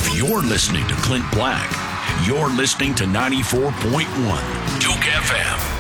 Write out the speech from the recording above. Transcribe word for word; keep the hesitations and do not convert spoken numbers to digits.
If you're listening to Clint Black, you're listening to ninety-four point one Duke F M.